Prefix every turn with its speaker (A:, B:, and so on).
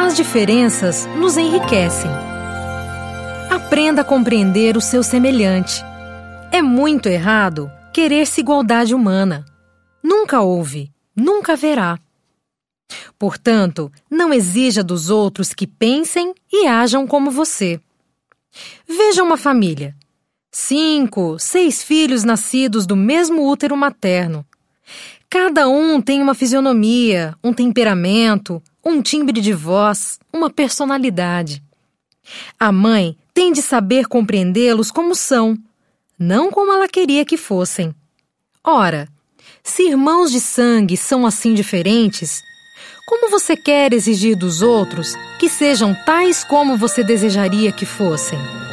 A: As diferenças nos enriquecem. Aprenda a compreender o seu semelhante. É muito errado querer-se igualdade humana. Nunca houve, nunca haverá. Portanto, não exija dos outros que pensem e ajam como você. Veja uma família. 5, 6 filhos nascidos do mesmo útero materno. Cada um tem uma fisionomia, um temperamento, um timbre de voz, uma personalidade. A mãe tem de saber compreendê-los como são, não como ela queria que fossem. Ora, se irmãos de sangue são assim diferentes, como você quer exigir dos outros que sejam tais como você desejaria que fossem?